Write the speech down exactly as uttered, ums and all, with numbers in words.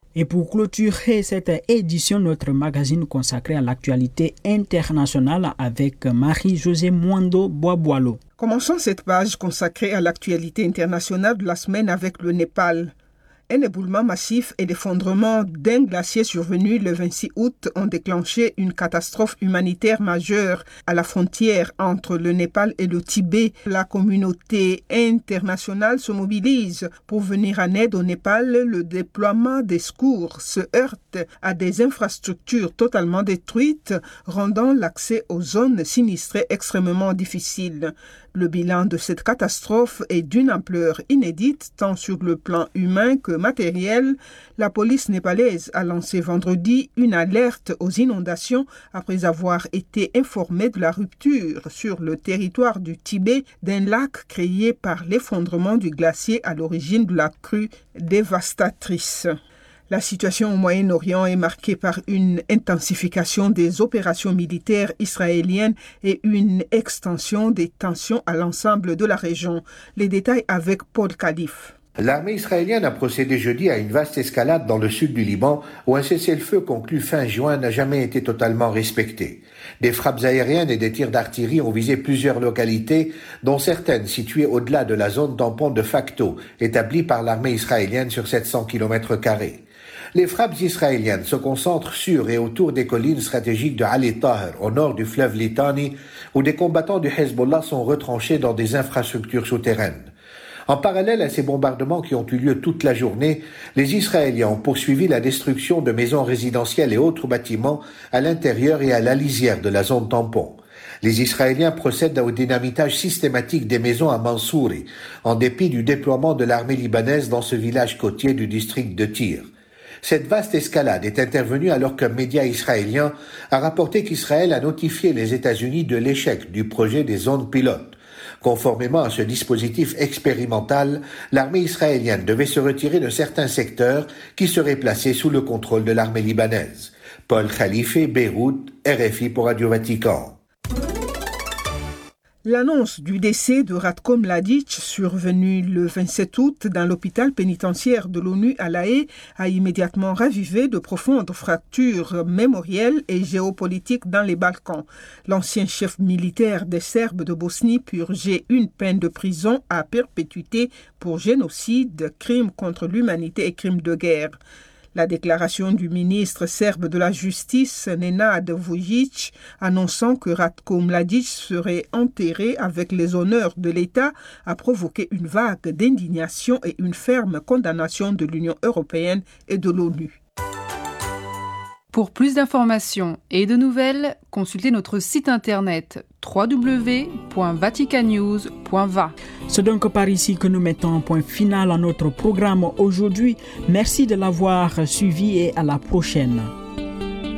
Et pour clôturer cette édition, notre magazine consacré à l'actualité internationale avec Marie-Josée Mwando-Boaboalo. Commençons cette page consacrée à l'actualité internationale de la semaine avec le Népal. Un éboulement massif et l'effondrement d'un glacier survenu le vingt-six août ont déclenché une catastrophe humanitaire majeure à la frontière entre le Népal et le Tibet. La communauté internationale se mobilise pour venir en aide au Népal. Le déploiement des secours se heurte à des infrastructures totalement détruites, rendant l'accès aux zones sinistrées extrêmement difficile. Le bilan de cette catastrophe est d'une ampleur inédite, tant sur le plan humain que matériel. La police népalaise a lancé vendredi une alerte aux inondations après avoir été informée de la rupture sur le territoire du Tibet d'un lac créé par l'effondrement du glacier à l'origine de la crue dévastatrice. La situation au Moyen-Orient est marquée par une intensification des opérations militaires israéliennes et une extension des tensions à l'ensemble de la région. Les détails avec Paul Khalif. L'armée israélienne a procédé jeudi à une vaste escalade dans le sud du Liban où un cessez-le-feu conclu fin juin n'a jamais été totalement respecté. Des frappes aériennes et des tirs d'artillerie ont visé plusieurs localités, dont certaines situées au-delà de la zone tampon de facto établie par l'armée israélienne sur sept cents kilomètres carrés. Les frappes israéliennes se concentrent sur et autour des collines stratégiques de Ali Taher, au nord du fleuve Litani, où des combattants du Hezbollah sont retranchés dans des infrastructures souterraines. En parallèle à ces bombardements qui ont eu lieu toute la journée, les Israéliens ont poursuivi la destruction de maisons résidentielles et autres bâtiments à l'intérieur et à la lisière de la zone tampon. Les Israéliens procèdent au dynamitage systématique des maisons à Mansouri, en dépit du déploiement de l'armée libanaise dans ce village côtier du district de Tyr. Cette vaste escalade est intervenue alors qu'un média israélien a rapporté qu'Israël a notifié les États-Unis de l'échec du projet des zones pilotes. Conformément à ce dispositif expérimental, l'armée israélienne devait se retirer de certains secteurs qui seraient placés sous le contrôle de l'armée libanaise. Paul Khalife, Beyrouth, R F I pour Radio Vatican. L'annonce du décès de Ratko Mladic, survenu le vingt-sept août dans l'hôpital pénitentiaire de l'ONU à La Haye, a immédiatement ravivé de profondes fractures mémorielles et géopolitiques dans les Balkans. L'ancien chef militaire des Serbes de Bosnie purgeait une peine de prison à perpétuité pour génocide, crimes contre l'humanité et crimes de guerre. La déclaration du ministre serbe de la Justice, Nenad Vujic, annonçant que Ratko Mladic serait enterré avec les honneurs de l'État, a provoqué une vague d'indignation et une ferme condamnation de l'Union européenne et de l'ONU. Pour plus d'informations et de nouvelles, consultez notre site internet w w w point vatican news point v a. C'est donc par ici que nous mettons un point final à notre programme aujourd'hui. Merci de l'avoir suivi et à la prochaine.